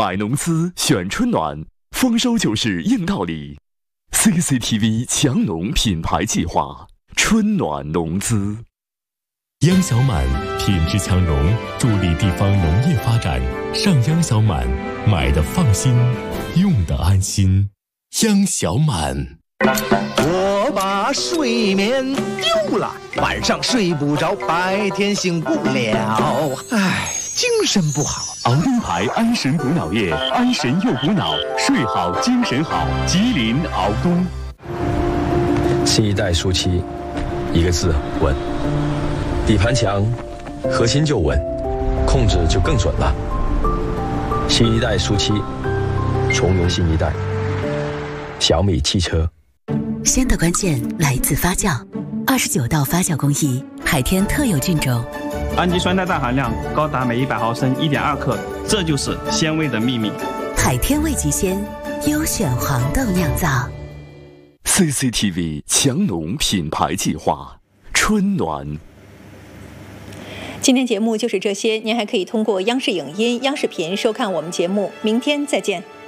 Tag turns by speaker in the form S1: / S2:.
S1: 买农资选春暖，丰收就是硬道理。CCTV 强农品牌计划，春暖农资。
S2: 央小满品质强农，助力地方农业发展。上央小满，买的放心，用的安心。央小满。
S3: 我把睡眠丢了，晚上睡不着，白天醒不了，精神不好。
S2: 熬东牌安神补脑液，安神又补脑，睡好精神好。吉林熬东。
S4: 新一代舒淇，一个字稳。底盘强，核心就稳，控制就更准了。新一代舒淇，从容新一代。小米汽车。
S5: 鲜的关键来自发酵，29道发酵工艺，海天特有菌种，
S6: 氨基酸的氮含量高达每100毫升1.2克，这就是鲜味的秘密。
S5: 海天味极鲜，优选黄豆酿造。
S1: CCTV 强农品牌计划，春暖。
S7: 今天节目就是这些，您还可以通过央视影音、央视频收看我们节目。明天再见。